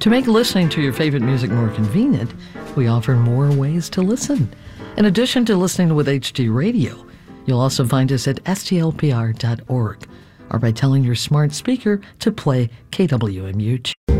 To make listening to your favorite music more convenient, we offer more ways to listen. In addition to listening with HD Radio, you'll also find us at stlpr.org or by telling your smart speaker to play KWMU.